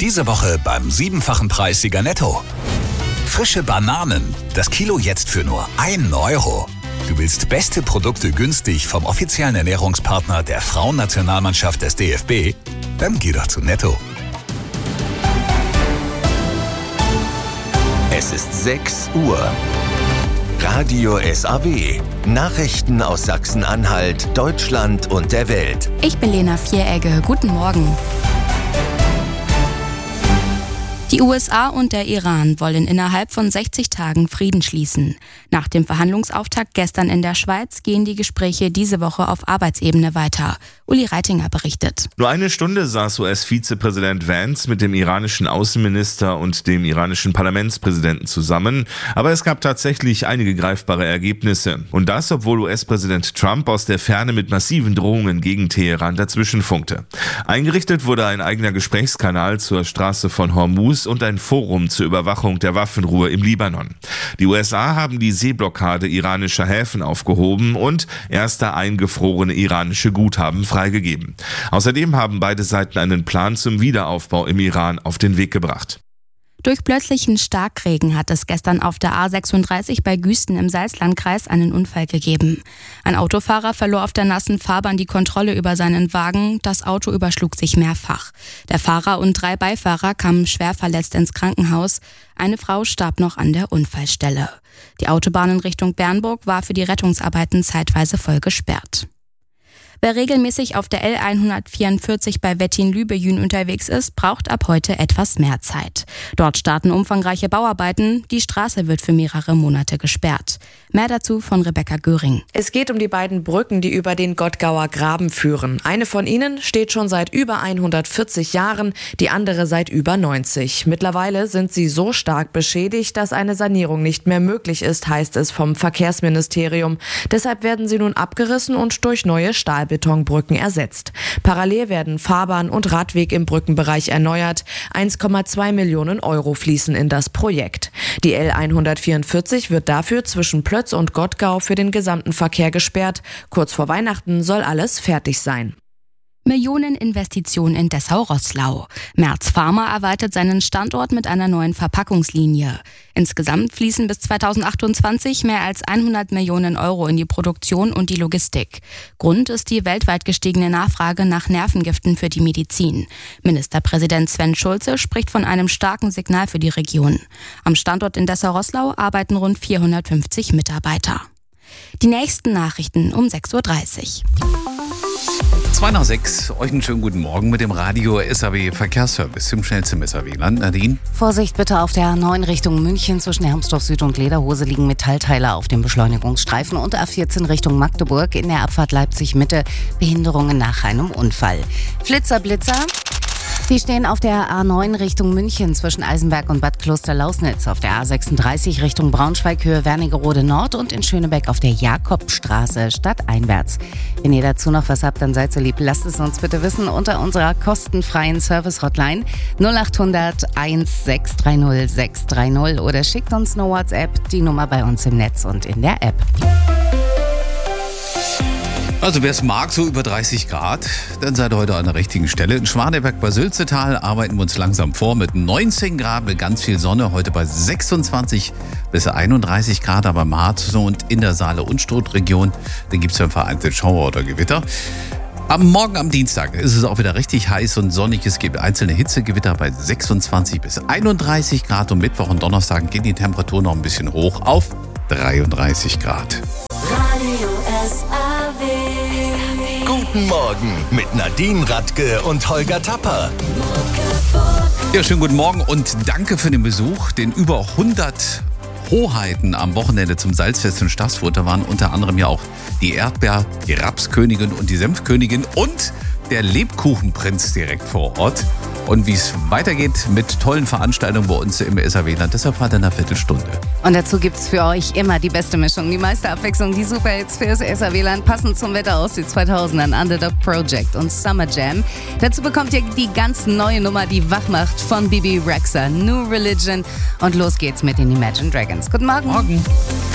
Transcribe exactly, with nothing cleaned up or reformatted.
Diese Woche beim siebenfachen Preissieger Netto. Frische Bananen, das Kilo jetzt für nur einen Euro. Du willst beste Produkte günstig vom offiziellen Ernährungspartner der Frauennationalmannschaft des D F B? Dann geh doch zu Netto. Es ist sechs Uhr. Radio S A W. Nachrichten aus Sachsen-Anhalt, Deutschland und der Welt. Ich bin Lena Vieregge. Guten Morgen. Die U S A und der Iran wollen innerhalb von sechzig Tagen Frieden schließen. Nach dem Verhandlungsauftakt gestern in der Schweiz gehen die Gespräche diese Woche auf Arbeitsebene weiter. Uli Reitinger berichtet. Nur eine Stunde saß U S-Vizepräsident Vance mit dem iranischen Außenminister und dem iranischen Parlamentspräsidenten zusammen. Aber es gab tatsächlich einige greifbare Ergebnisse. Und das, obwohl U S-Präsident Trump aus der Ferne mit massiven Drohungen gegen Teheran dazwischenfunkte. Eingerichtet wurde ein eigener Gesprächskanal zur Straße von Hormuz und ein Forum zur Überwachung der Waffenruhe im Libanon. Die U S A haben die Seeblockade iranischer Häfen aufgehoben und erste eingefrorene iranische Guthaben freigegeben. Außerdem haben beide Seiten einen Plan zum Wiederaufbau im Iran auf den Weg gebracht. Durch plötzlichen Starkregen hat es gestern auf der A sechsunddreißig bei Güsten im Salzlandkreis einen Unfall gegeben. Ein Autofahrer verlor auf der nassen Fahrbahn die Kontrolle über seinen Wagen. Das Auto überschlug sich mehrfach. Der Fahrer und drei Beifahrer kamen schwer verletzt ins Krankenhaus. Eine Frau starb noch an der Unfallstelle. Die Autobahn in Richtung Bernburg war für die Rettungsarbeiten zeitweise voll gesperrt. Wer regelmäßig auf der L hundertvierundvierzig bei Wettin-Lübejün unterwegs ist, braucht ab heute etwas mehr Zeit. Dort starten umfangreiche Bauarbeiten. Die Straße wird für mehrere Monate gesperrt. Mehr dazu von Rebecca Göring. Es geht um die beiden Brücken, die über den Gottgauer Graben führen. Eine von ihnen steht schon seit über hundertvierzig Jahren, die andere seit über neunzig. Mittlerweile sind sie so stark beschädigt, dass eine Sanierung nicht mehr möglich ist, heißt es vom Verkehrsministerium. Deshalb werden sie nun abgerissen und durch neue Stahlbetonbrücken ersetzt. Parallel werden Fahrbahn und Radweg im Brückenbereich erneuert. eins Komma zwei Millionen Euro fließen in das Projekt. Die L hundertvierundvierzig wird dafür zwischen Plötz und Gottgau für den gesamten Verkehr gesperrt. Kurz vor Weihnachten soll alles fertig sein. Millioneninvestition in Dessau-Roßlau. Merz Pharma erweitert seinen Standort mit einer neuen Verpackungslinie. Insgesamt fließen bis zweitausendachtundzwanzig mehr als hundert Millionen Euro in die Produktion und die Logistik. Grund ist die weltweit gestiegene Nachfrage nach Nervengiften für die Medizin. Ministerpräsident Sven Schulze spricht von einem starken Signal für die Region. Am Standort in Dessau-Roßlau arbeiten rund vierhundertfünfzig Mitarbeiter. Die nächsten Nachrichten um sechs Uhr dreißig. zwei nach sechs, euch einen schönen guten Morgen mit dem Radio S A W Verkehrsservice im schnellsten S A W-Land. Nadine? Vorsicht bitte auf der A neun Richtung München zwischen Hermsdorf Süd und Lederhose liegen Metallteile auf dem Beschleunigungsstreifen und A vierzehn Richtung Magdeburg in der Abfahrt Leipzig-Mitte Behinderungen nach einem Unfall. Flitzer, Blitzer. Sie stehen auf der A neun Richtung München zwischen Eisenberg und Bad Kloster-Lausnitz, auf der A sechsunddreißig Richtung Braunschweig Höhe Wernigerode Nord und in Schönebeck auf der Jakobstraße stadteinwärts. Wenn ihr dazu noch was habt, dann seid so lieb, lasst es uns bitte wissen unter unserer kostenfreien Service-Hotline null acht hundert eins sechs drei null sechs drei null oder schickt uns eine WhatsApp, die Nummer bei uns im Netz und in der App. Also wer es mag, so über dreißig Grad, dann seid ihr heute an der richtigen Stelle. In Schwaneberg bei Sülzetal arbeiten wir uns langsam vor mit neunzehn Grad, mit ganz viel Sonne. Heute bei sechsundzwanzig bis einunddreißig Grad, aber im Harz und in der Saale- und Stoßregion, da gibt es dann vereinzelt Schauer oder Gewitter. Am Morgen am Dienstag ist es auch wieder richtig heiß und sonnig. Es gibt einzelne Hitzegewitter bei sechsundzwanzig bis einunddreißig Grad. Und Mittwoch und Donnerstag gehen die Temperaturen noch ein bisschen hoch auf dreiunddreißig Grad. Radio S A W. Guten Morgen mit Nadine Radke und Holger Tapper. Ja, schönen guten Morgen und danke für den Besuch. Den über hundert Hoheiten am Wochenende zum Salzfest in Staßfurt. Da waren unter anderem ja auch die Erdbeer-, die Rapskönigin und die Senfkönigin und der Lebkuchenprinz direkt vor Ort. Und wie es weitergeht mit tollen Veranstaltungen bei uns im S A W-Land, das erfahrt ihr in einer Viertelstunde. Und dazu gibt's für euch immer die beste Mischung, die meiste Abwechslung, die Superhits für das S A W-Land, passend zum Wetter aus den zweitausendern, Underdog Project und Summer Jam. Dazu bekommt ihr die ganz neue Nummer, die wach macht, von Bibi Rexha, New Religion. Und los geht's mit den Imagine Dragons. Guten Morgen. Morgen.